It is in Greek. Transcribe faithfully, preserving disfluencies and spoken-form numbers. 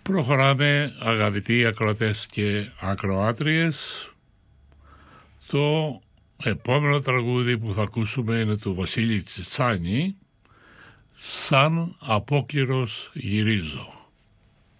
Προχωράμε, αγαπητοί ακροατές και ακροάτριες. Το επόμενο τραγούδι που θα ακούσουμε είναι του Βασίλη Τσιτσάνη, «Σαν απόκυρος γυρίζω».